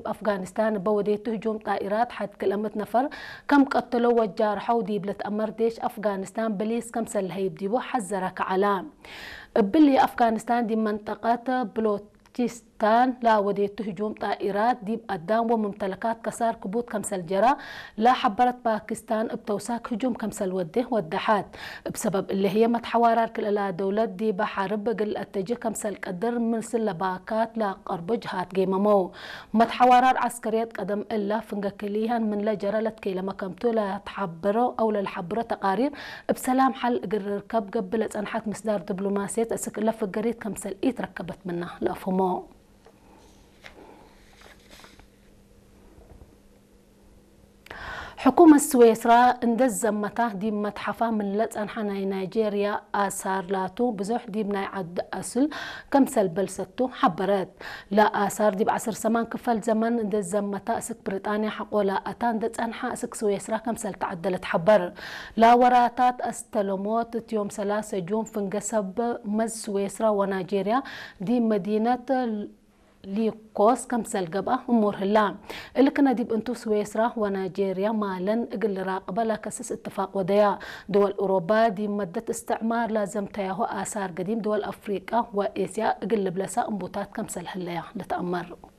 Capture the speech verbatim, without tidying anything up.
بأفغانستان بوديت هجوم طائرات حد كلمة نفر كم قتلوا وجارحوا دي بلتأمر ديش أفغانستان بليس كم سلهيب ديبو حذرك علام بلي أفغانستان دي منطقة بلوتشيستان لا وديت هجوم طائرات دي بقدام وممتلكات كسار كبوت كمسل جرا لا حبرت باكستان بتوساك هجوم كمسل وده ودحات بسبب اللي هي متحوارات كل دولة دي بحارب قل التجي كمسل قدر من سلباكات لا قرب جهات جيممو متحوارات عسكريات قدم إلا فنقكليها من لا جرى لتكي لما كمتو لا تحبروا أو لا الحبرة تقارير بسلام حل قرر كب قبلت أنحات مسدار دبلوماسية أسك إلا في القريد كمسل إيه تركبت منه لا فمو حكومة سويسرا اندز زمته دي متحفة من لتسان حناي نيجيريا آثار لاتو بزوح دي بناي عد أسل كمسل بلستو حبرات لا آثار دي بعصر سمان كفل زمن اندز زمته اسك بريطانيا حقولا أتان دتس أنحا اسك سويسرا كمسل تعدلت حبر لا وراتات استلموت يوم ثلاثة جون فنقسب مز سويسرا ونيجيريا دي مدينة ليكوس كمسل قبأ أمور هلام اللي كنا ديب انتو سويسرا ونيجيريا مالن اقل راقبة لا كسس اتفاق وديا دول أوروبا دي مدة استعمار لازم تياهو آثار قديم دول أفريقيا وإيسيا اقل بلسا انبوتات كمسل هليا لتأمر